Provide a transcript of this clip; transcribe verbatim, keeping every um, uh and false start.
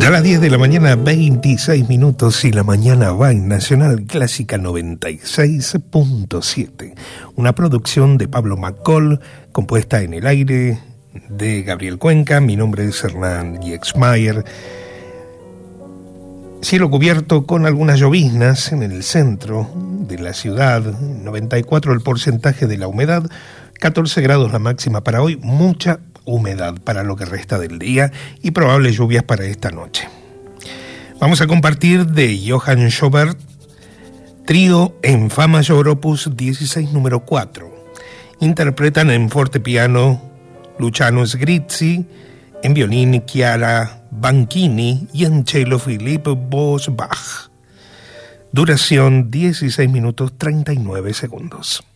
A las diez de la mañana, veintiséis minutos, y la mañana va en Nacional Clásica noventa y seis punto siete. Una producción de Pablo McCall, compuesta en el aire de Gabriel Cuenca. Mi nombre es Hernán Giexmayer. Cielo cubierto con algunas lloviznas en el centro de la ciudad, noventa y cuatro el porcentaje de la humedad, catorce grados la máxima para hoy, mucha humedad para lo que resta del día y probables lluvias para esta noche. Vamos a compartir de Johann Schobert, trío en Fa mayor opus dieciséis número cuatro. Interpretan en fortepiano Luciano Sgrizzi, en violín Chiara Banchini y en cello Philippe Bosbach. Duración dieciséis minutos treinta y nueve segundos.